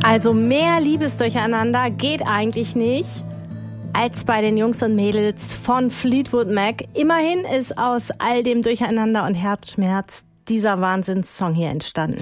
Also mehr Liebesdurcheinander geht eigentlich nicht als bei den Jungs und Mädels von Fleetwood Mac. Immerhin ist aus all dem Durcheinander und Herzschmerz dieser Wahnsinnssong hier entstanden.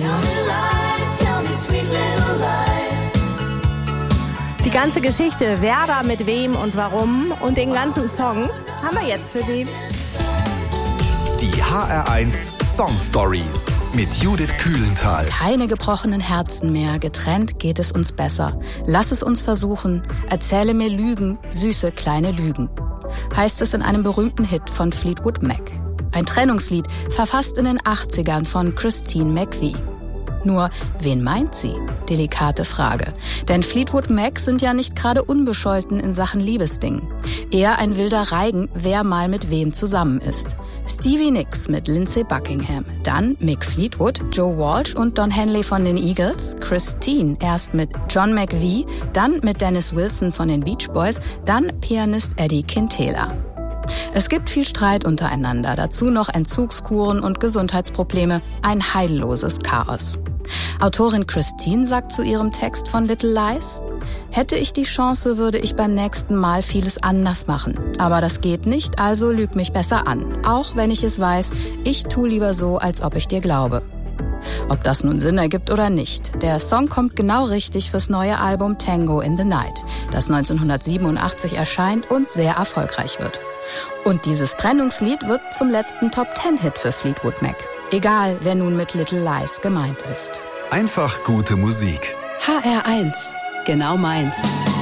Die ganze Geschichte, wer da mit wem und warum und den ganzen Song haben wir jetzt für Sie. Die HR1 Song Stories mit Judith Kühlenthal. Keine gebrochenen Herzen mehr, getrennt geht es uns besser. Lass es uns versuchen, erzähle mir Lügen, süße kleine Lügen. Heißt es in einem berühmten Hit von Fleetwood Mac. Ein Trennungslied, verfasst in den 80ern von Christine McVie. Nur, wen meint sie? Delikate Frage. Denn Fleetwood Mac sind ja nicht gerade unbescholten in Sachen Liebesdingen. Eher ein wilder Reigen, wer mal mit wem zusammen ist. Stevie Nicks mit Lindsey Buckingham, dann Mick Fleetwood, Joe Walsh und Don Henley von den Eagles, Christine erst mit John McVie, dann mit Dennis Wilson von den Beach Boys, dann Pianist Eddie Quintela. Es gibt viel Streit untereinander, dazu noch Entzugskuren und Gesundheitsprobleme, ein heilloses Chaos. Autorin Christine sagt zu ihrem Text von Little Lies: Hätte ich die Chance, würde ich beim nächsten Mal vieles anders machen. Aber das geht nicht, also lüg mich besser an. Auch wenn ich es weiß, ich tu lieber so, als ob ich dir glaube. Ob das nun Sinn ergibt oder nicht, der Song kommt genau richtig fürs neue Album Tango in the Night, das 1987 erscheint und sehr erfolgreich wird. Und dieses Trennungslied wird zum letzten Top-10-Hit für Fleetwood Mac. Egal, wer nun mit Little Lies gemeint ist. Einfach gute Musik. HR1, genau meins.